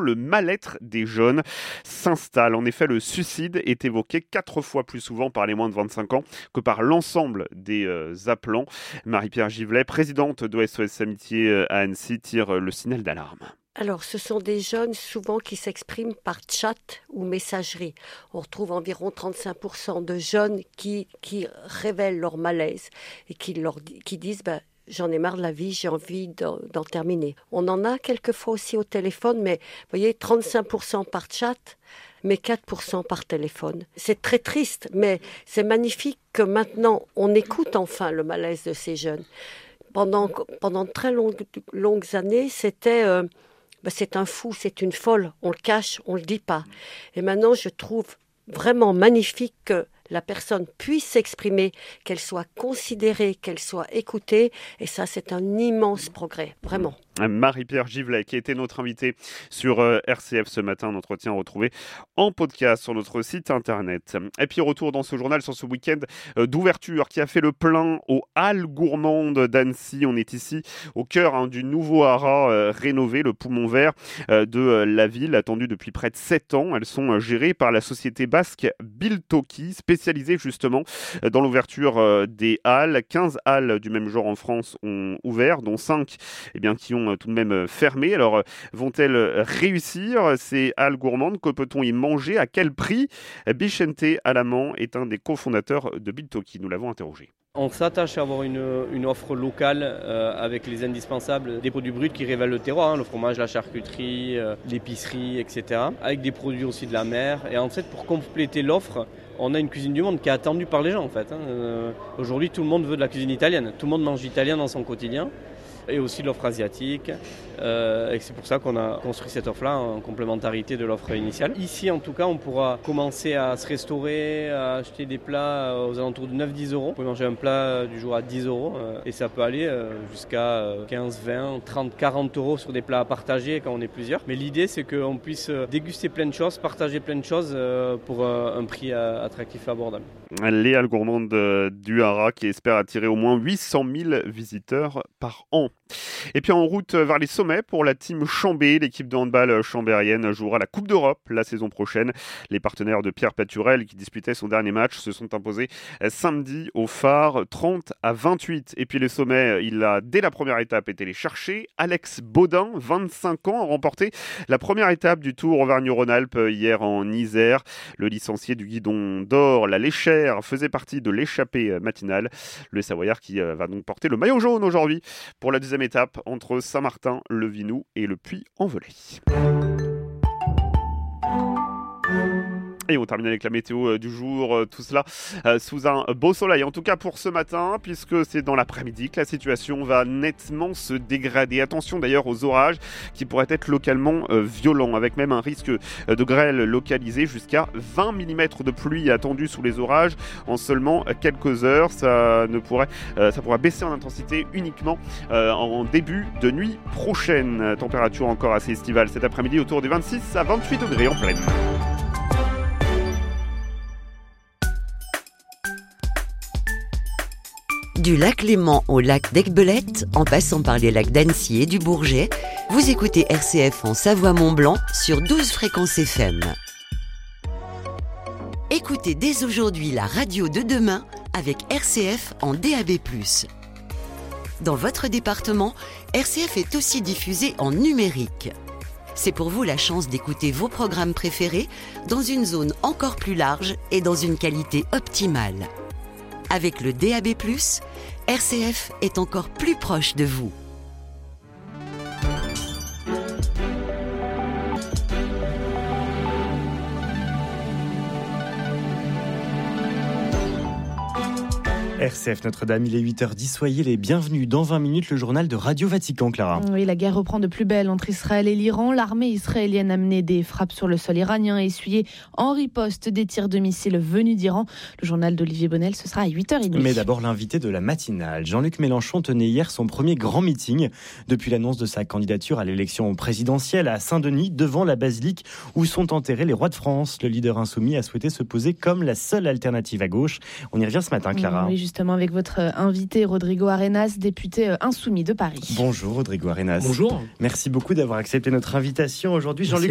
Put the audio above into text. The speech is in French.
le mal-être des jeunes s'installe. En effet, le suicide est évoqué 4 fois plus souvent par les moins de 25 ans que par l'ensemble des appelants. Marie-Pierre Givlet, présidente de SOS Amitié à Annecy, tire le signal d'alarme. Alors, ce sont des jeunes souvent qui s'expriment par chat ou messagerie. On retrouve environ 35% de jeunes qui révèlent leur malaise et qui disent j'en ai marre de la vie, j'ai envie d'en terminer. On en a quelquefois aussi au téléphone, mais vous voyez, 35% par chat, mais 4% par téléphone. C'est très triste, mais c'est magnifique que maintenant on écoute enfin le malaise de ces jeunes. Pendant de très longues années, c'était c'est un fou, c'est une folle, on le cache, on le dit pas. Et maintenant, je trouve vraiment magnifique que la personne puisse s'exprimer, qu'elle soit considérée, qu'elle soit écoutée. Et ça, c'est un immense progrès, vraiment. Marie-Pierre Givlet, qui était notre invitée sur RCF ce matin, un entretien retrouvé en podcast sur notre site internet. Et puis retour dans ce journal sur ce week-end d'ouverture qui a fait le plein aux Halles Gourmandes d'Annecy. On est ici au cœur du nouveau haras rénové, le poumon vert de la ville, attendu depuis près de 7 ans. Elles sont gérées par la société basque Biltoki, spécialisée justement dans l'ouverture des halles. 15 halles du même genre en France ont ouvert, dont 5 qui ont tout de même fermé. Alors, vont-elles réussir ces halles gourmandes? Que peut-on y manger? À quel prix? Bichente Alamand est un des cofondateurs de Biltoki. Nous l'avons interrogé. On s'attache à avoir une offre locale avec les indispensables, des produits bruts qui révèlent le terroir, le fromage, la charcuterie, l'épicerie, etc. Avec des produits aussi de la mer. Et en fait, pour compléter l'offre, on a une cuisine du monde qui est attendue par les gens en fait. Aujourd'hui, tout le monde veut de la cuisine italienne. Tout le monde mange italien dans son quotidien. Et aussi l'offre asiatique. Et c'est pour ça qu'on a construit cette offre-là en complémentarité de l'offre initiale. Ici, en tout cas, on pourra commencer à se restaurer, à acheter des plats aux alentours de 9-10 euros. On peut manger un plat du jour à 10 euros. Et ça peut aller jusqu'à 15, 20, 30, 40 euros sur des plats à partager quand on est plusieurs. Mais l'idée, c'est qu'on puisse déguster plein de choses, partager plein de choses pour un prix attractif et abordable. Les Halles Gourmandes du Haras qui espèrent attirer au moins 800 000 visiteurs par an. Et puis en route vers les sommets pour la team Chambé, l'équipe de handball chambérienne jouera la Coupe d'Europe la saison prochaine. Les partenaires de Pierre Paturel qui disputait son dernier match se sont imposés samedi au Phare 30-28. Et puis les sommets, il a dès la première étape été les chercher. Alex Baudin, 25 ans, a remporté la première étape du Tour Auvergne-Rhône-Alpes hier en Isère. Le licencié du guidon d'or, la Léchère, faisait partie de l'échappée matinale. Le Savoyard qui va donc porter le maillot jaune aujourd'hui pour la deuxième étape entre Saint-Martin, le Vinou et le Puy-en-Velay. Et on termine avec la météo du jour, tout cela sous un beau soleil. En tout cas pour ce matin, puisque c'est dans l'après-midi que la situation va nettement se dégrader. Attention d'ailleurs aux orages qui pourraient être localement violents, avec même un risque de grêle localisé jusqu'à 20 mm de pluie attendue sous les orages en seulement quelques heures. Ça pourra baisser en intensité uniquement en début de nuit prochaine. Température encore assez estivale cet après-midi autour des 26 à 28 degrés en pleine. Du lac Léman au lac d'Aiguebelette, en passant par les lacs d'Annecy et du Bourget, vous écoutez RCF en Savoie-Mont-Blanc sur 12 fréquences FM. Écoutez dès aujourd'hui la radio de demain avec RCF en DAB+. Dans votre département, RCF est aussi diffusé en numérique. C'est pour vous la chance d'écouter vos programmes préférés dans une zone encore plus large et dans une qualité optimale. Avec le DAB+, RCF est encore plus proche de vous. RCF Notre-Dame, il est 8h10. Soyez les bienvenus dans 20 minutes, le journal de Radio Vatican, Clara. Oui, la guerre reprend de plus belle entre Israël et l'Iran. L'armée israélienne a mené des frappes sur le sol iranien et essuyé en riposte des tirs de missiles venus d'Iran. Le journal d'Olivier Bonnel, ce sera à 8h30. Mais d'abord, l'invité de la matinale. Jean-Luc Mélenchon tenait hier son premier grand meeting depuis l'annonce de sa candidature à l'élection présidentielle à Saint-Denis, devant la basilique où sont enterrés les rois de France. Le leader insoumis a souhaité se poser comme la seule alternative à gauche. On y revient ce matin, Clara. Oui, justement avec votre invité Rodrigo Arenas, député insoumis de Paris. Bonjour Rodrigo Arenas. Bonjour. Merci beaucoup d'avoir accepté notre invitation aujourd'hui. Jean-Luc